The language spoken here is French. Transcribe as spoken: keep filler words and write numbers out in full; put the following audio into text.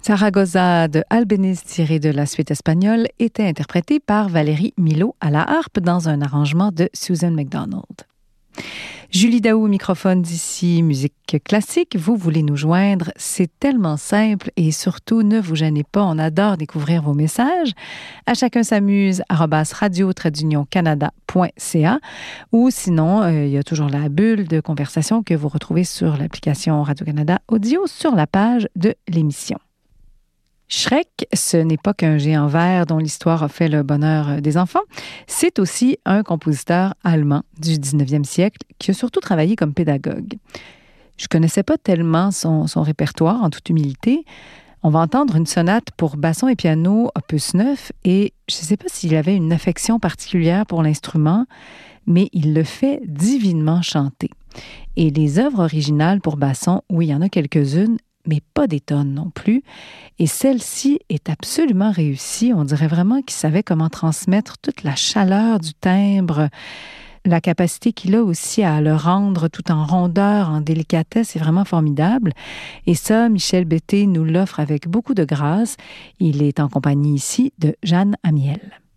Zaragoza de Albéniz, tiré de la suite espagnole, était interprété par Valérie Milot à la harpe dans un arrangement de Susan MacDonald. Julie Daou au microphone d'ici Musique Classique. Vous voulez nous joindre, c'est tellement simple et surtout, ne vous gênez pas, on adore découvrir vos messages. À chacun s'amuse, arobase radio traduction canada point c a ou sinon, euh, il y a toujours la bulle de conversation que vous retrouvez sur l'application Radio-Canada Audio sur la page de l'émission. Shrek, ce n'est pas qu'un géant vert dont l'histoire a fait le bonheur des enfants. C'est aussi un compositeur allemand du dix-neuvième siècle qui a surtout travaillé comme pédagogue. Je ne connaissais pas tellement son, son répertoire, en toute humilité. On va entendre une sonate pour basson et piano, opus neuf, et je ne sais pas s'il avait une affection particulière pour l'instrument, mais il le fait divinement chanter. Et les œuvres originales pour basson, oui, il y en a quelques-unes, mais pas des tonnes non plus. Et celle-ci est absolument réussie. On dirait vraiment qu'il savait comment transmettre toute la chaleur du timbre, la capacité qu'il a aussi à le rendre tout en rondeur, en délicatesse, c'est vraiment formidable. Et ça, Michel Bété nous l'offre avec beaucoup de grâce. Il est en compagnie ici de Jeanne Amiel.